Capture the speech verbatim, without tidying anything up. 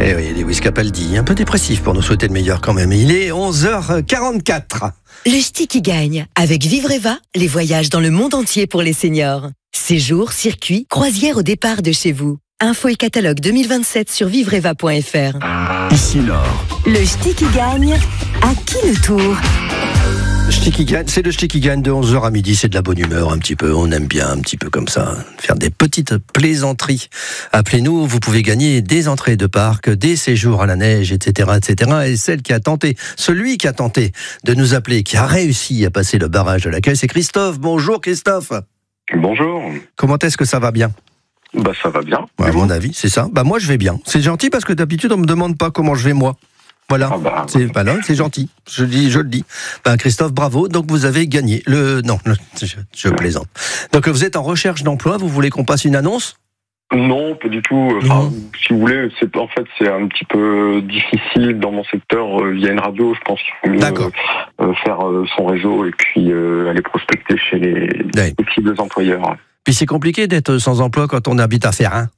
Eh oui, Lewis Capaldi, un peu dépressif pour nous souhaiter le meilleur quand même. Il est onze heures quarante-quatre. Le ch'ti qui gagne. Avec Vivreva, les voyages dans le monde entier pour les seniors. Séjours, circuits, croisières au départ de chez vous. Info et catalogue deux mille vingt-sept sur vivreva point f r. Ici Laure. Le ch'ti qui gagne. À qui le tour? Ch'ti qui gagne, c'est le ch'ti qui gagne de onze heures à midi, c'est de la bonne humeur un petit peu, on aime bien un petit peu comme ça, faire des petites plaisanteries. Appelez-nous, vous pouvez gagner des entrées de parc, des séjours à la neige, et cetera, et cetera. Et celle qui a tenté, celui qui a tenté de nous appeler, qui a réussi à passer le barrage de l'accueil, c'est Christophe. Bonjour Christophe. Bonjour. Comment est-ce que ça va bien? Bah ça va bien. Ouais, à mon avis, c'est ça. Bah moi je vais bien. C'est gentil parce que d'habitude on me demande pas comment je vais moi. Voilà, Ah bah, c'est bah là, c'est gentil. Je dis, je le dis. Ben Christophe, bravo. Donc vous avez gagné le. Non, le... Je, je plaisante. Donc vous êtes en recherche d'emploi. Vous voulez qu'on passe une annonce? Non, pas du tout. Enfin, Mmh. si vous voulez, c'est en fait c'est un petit peu difficile dans mon secteur. Euh, il y a une radio, je pense qu'il faut mieux D'accord. euh, faire euh, son réseau et puis euh, aller prospecter chez les Ouais. possibles employeurs. Puis c'est compliqué d'être sans emploi quand on habite à Ferrin.